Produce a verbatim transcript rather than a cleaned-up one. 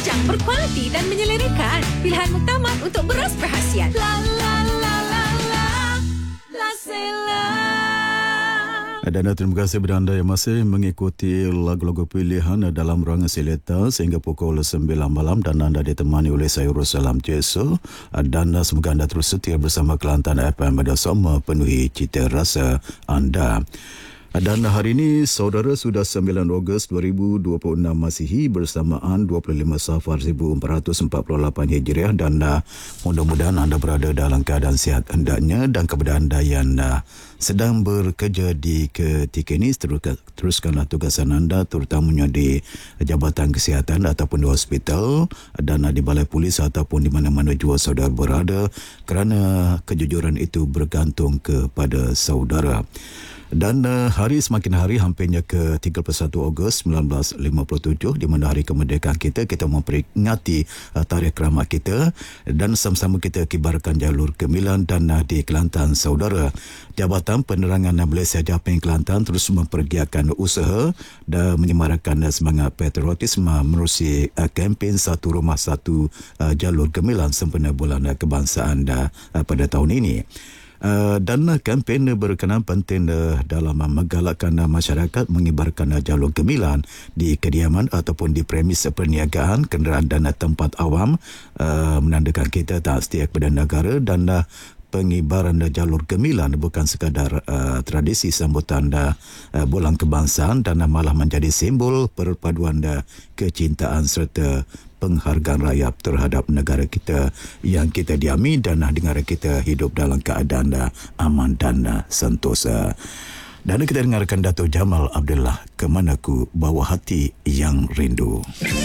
Kacang berkualiti dan menyelerikan. Pilihan muktamad untuk beras perhasian. La la la la la. La Sela. Dan terima kasih kepada anda yang masih mengikuti lagu-lagu pilihan dalam ruangan Seleta sehingga pukul sembilan malam dan anda ditemani oleh saya Russalam Jeso dan semoga anda terus setia bersama Kelantan F M pada sama penuhi cita rasa anda. Dan hari ini, saudara, sudah sembilan Ogos dua ribu dua puluh enam Masihi bersamaan dua puluh lima Safar seribu empat ratus empat puluh lapan Hijriah dan uh, mudah-mudahan anda berada dalam keadaan sihat hendaknya dan kepada anda yang uh, sedang bekerja di ketika ini, teruskan, teruskanlah tugasan anda terutamanya di Jabatan Kesihatan ataupun di hospital dan uh, di balai polis ataupun di mana-mana jua saudara berada kerana kejujuran itu bergantung kepada saudara. Dan uh, hari semakin hari hampirnya ke tiga puluh satu Ogos seribu sembilan ratus lima puluh tujuh di mana hari kemerdekaan kita, kita memperingati uh, tarikh keramat kita dan sama-sama kita kibarkan jalur gemilang dan uh, di Kelantan saudara. Jabatan Penerangan Malaysia Japing Kelantan terus mempergiatkan usaha dan menyemarakan uh, semangat patriotisme menerusi uh, kempen Satu Rumah Satu uh, Jalur Gemilang sempena bulan uh, kebangsaan uh, uh, pada tahun ini. Uh, dan uh, kempen berkenaan penting uh, dalam uh, menggalakkan uh, masyarakat mengibarkan uh, jalur gemilang di kediaman ataupun di premis perniagaan, kenderaan dan uh, tempat awam uh, menandakan kita tak setia kepada negara dan uh, pengibaran uh, jalur gemilang bukan sekadar uh, tradisi sambutan uh, uh, bulan kebangsaan dan uh, malah menjadi simbol perpaduan uh, kecintaan serta penghargaan rakyat terhadap negara kita yang kita diami dan negara kita hidup dalam keadaan aman dan sentosa. Dan kita dengarkan Dato' Jamal Abdullah, Kemanaku Bawa Hati Yang Rindu.